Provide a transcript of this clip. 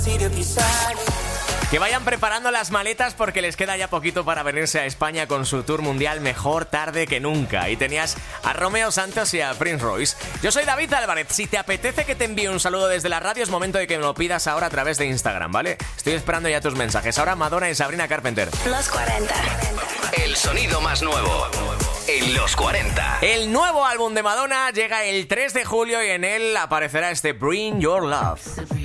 Que vayan preparando las maletas porque les queda ya poquito para venirse a España con su tour mundial Mejor tarde que nunca. Y tenías a Romeo Santos y a Prince Royce. Yo soy David Álvarez. Si te apetece que te envíe un saludo desde la radio, es momento de que me lo pidas ahora a través de Instagram, ¿vale? Estoy esperando ya tus mensajes. Ahora Madonna y Sabrina Carpenter. Los 40. El sonido más nuevo en Los 40. El nuevo álbum de Madonna llega el 3 de julio y en él aparecerá este Bring Your Love.